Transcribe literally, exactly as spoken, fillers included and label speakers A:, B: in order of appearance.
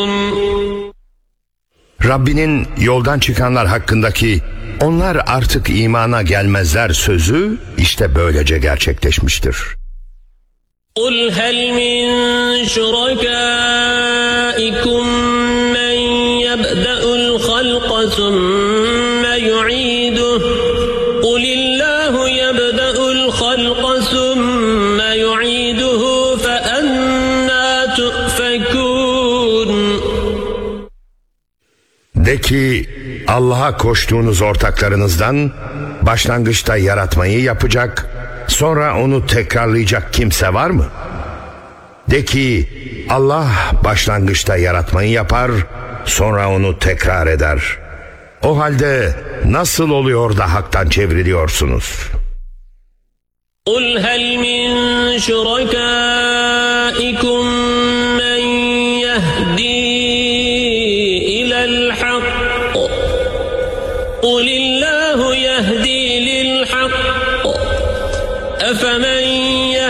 A: Rabbinin yoldan çıkanlar hakkındaki onlar artık imana gelmezler sözü işte böylece gerçekleşmiştir.
B: قُلْ هَلْ مِنْ شُرَكَائِكُمْ مَنْ يَبْدَأُ الْخَلْقَ ثُمَّ يُعِيدُهُ قُلِ اللَّهُ يَبْدَأُ الْخَلْقَ ثُمَّ يُعِيدُهُ فَأَنَّى تُؤْفَكُونَ.
A: De ki Allah'a koştuğunuz ortaklarınızdan başlangıçta yaratmayı yapacak, sonra onu tekrarlayacak kimse var mı? De ki Allah başlangıçta yaratmayı yapar, sonra onu tekrar eder. O halde nasıl oluyor da haktan çevriliyorsunuz?
B: قُلْ هَلْ مِنْ شُرَكَائِكُمْ مَنْ يَهْدِي إِلَى الْحَقِّ قُلِ اللَّهُ يَهْدِي لِلْحَقِّ أَفَمَنْ